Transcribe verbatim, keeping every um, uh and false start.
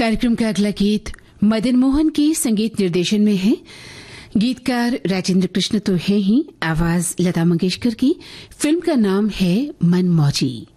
कार्यक्रम का अगला गीत मदन मोहन के संगीत निर्देशन में है। गीतकार राजेंद्र कृष्ण तो है ही, आवाज लता मंगेशकर की। फिल्म का नाम है मन मौजी।